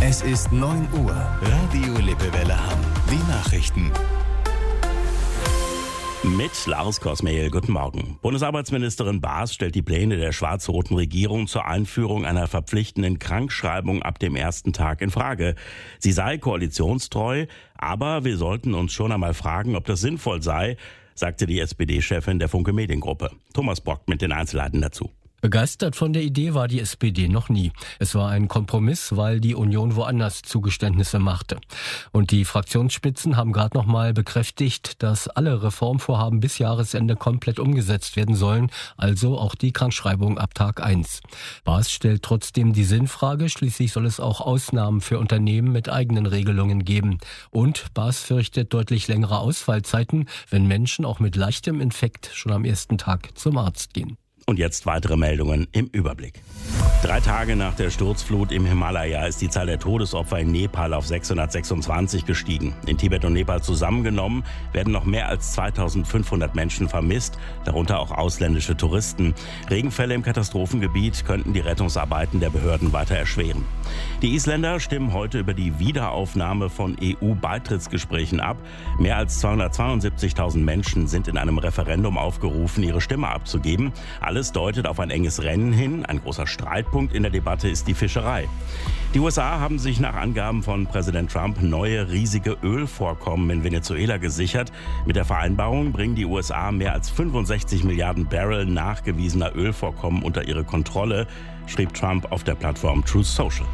Es ist 9 Uhr. Radio Lippewelle Hamm. Die Nachrichten. Mit Lars Kosmehl, guten Morgen. Bundesarbeitsministerin Baas stellt die Pläne der schwarz-roten Regierung zur Einführung einer verpflichtenden Krankschreibung ab dem ersten Tag in Frage. Sie sei koalitionstreu, aber wir sollten uns schon einmal fragen, ob das sinnvoll sei, sagte die SPD-Chefin der Funke Mediengruppe. Thomas Brock mit den Einzelheiten dazu. Begeistert von der Idee war die SPD noch nie. Es war ein Kompromiss, weil die Union woanders Zugeständnisse machte. Und die Fraktionsspitzen haben gerade noch mal bekräftigt, dass alle Reformvorhaben bis Jahresende komplett umgesetzt werden sollen, also auch die Krankschreibung ab Tag 1. Baas stellt trotzdem die Sinnfrage, schließlich soll es auch Ausnahmen für Unternehmen mit eigenen Regelungen geben. Und Baas fürchtet deutlich längere Ausfallzeiten, wenn Menschen auch mit leichtem Infekt schon am ersten Tag zum Arzt gehen. Und jetzt weitere Meldungen im Überblick. 3 Tage nach der Sturzflut im Himalaya ist die Zahl der Todesopfer in Nepal auf 626 gestiegen. In Tibet und Nepal zusammengenommen werden noch mehr als 2500 Menschen vermisst, darunter auch ausländische Touristen. Regenfälle im Katastrophengebiet könnten die Rettungsarbeiten der Behörden weiter erschweren. Die Isländer stimmen heute über die Wiederaufnahme von EU-Beitrittsgesprächen ab. Mehr als 272.000 Menschen sind in einem Referendum aufgerufen, ihre Stimme abzugeben. Alles deutet auf ein enges Rennen hin. Ein großer Streitpunkt in der Debatte ist die Fischerei. Die USA haben sich nach Angaben von Präsident Trump neue riesige Ölvorkommen in Venezuela gesichert. Mit der Vereinbarung bringen die USA mehr als 65 Milliarden Barrel nachgewiesener Ölvorkommen unter ihre Kontrolle, schrieb Trump auf der Plattform Truth Social.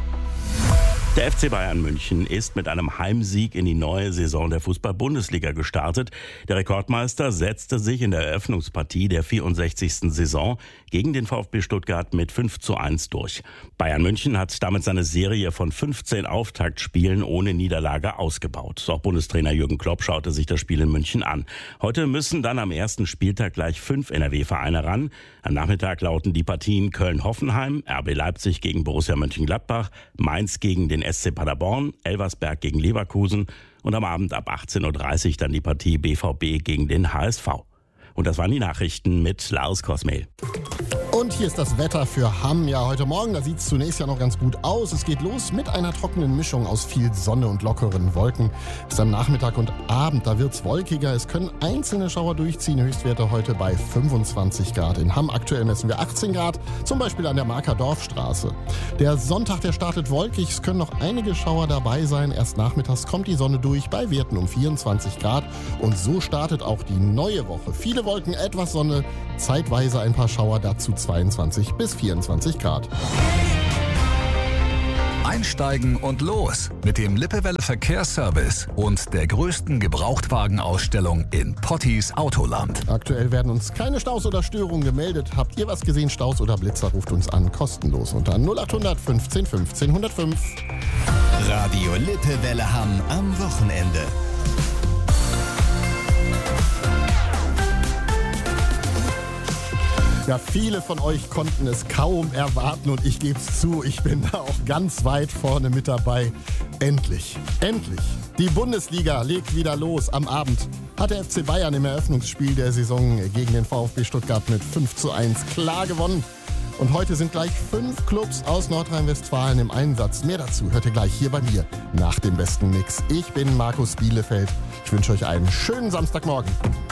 Der FC Bayern München ist mit einem Heimsieg in die neue Saison der Fußball-Bundesliga gestartet. Der Rekordmeister setzte sich in der Eröffnungspartie der 64. Saison gegen den VfB Stuttgart mit 5:1 durch. Bayern München hat damit seine Serie von 15 Auftaktspielen ohne Niederlage ausgebaut. Auch Bundestrainer Jürgen Klopp schaute sich das Spiel in München an. Heute müssen dann am ersten Spieltag gleich 5 NRW-Vereine ran. Am Nachmittag lauten die Partien Köln-Hoffenheim, RB Leipzig gegen Borussia Mönchengladbach, Mainz gegen den SC Paderborn, Elversberg gegen Leverkusen und am Abend ab 18:30 Uhr dann die Partie BVB gegen den HSV. Und das waren die Nachrichten mit Lars Kosmehl. Und hier ist das Wetter für Hamm. Ja, heute Morgen, da sieht es zunächst ja noch ganz gut aus. Es geht los mit einer trockenen Mischung aus viel Sonne und lockeren Wolken. Bis am Nachmittag und Abend, da wird es wolkiger. Es können einzelne Schauer durchziehen. Höchstwerte heute bei 25 Grad. In Hamm aktuell messen wir 18 Grad, zum Beispiel an der Marker Dorfstraße. Der Sonntag, der startet wolkig. Es können noch einige Schauer dabei sein. Erst nachmittags kommt die Sonne durch bei Werten um 24 Grad. Und so startet auch die neue Woche. Viele Wolken, etwas Sonne, zeitweise ein paar Schauer, dazu 22 bis 24 Grad. Einsteigen und los mit dem Lippewelle Verkehrsservice und der größten Gebrauchtwagenausstellung in Pottis Autoland. Aktuell werden uns keine Staus oder Störungen gemeldet. Habt ihr was gesehen, Staus oder Blitzer, ruft uns an, kostenlos unter 0800 15 15 105. Radio Lippewelle Hamm am Wochenende. Ja, viele von euch konnten es kaum erwarten und ich gebe es zu, ich bin da auch ganz weit vorne mit dabei. Endlich. Die Bundesliga legt wieder los. Am Abend hat der FC Bayern im Eröffnungsspiel der Saison gegen den VfB Stuttgart mit 5:1 klar gewonnen. Und heute sind gleich 5 Clubs aus Nordrhein-Westfalen im Einsatz. Mehr dazu hört ihr gleich hier bei mir nach dem besten Mix. Ich bin Markus Bielefeld. Ich wünsche euch einen schönen Samstagmorgen.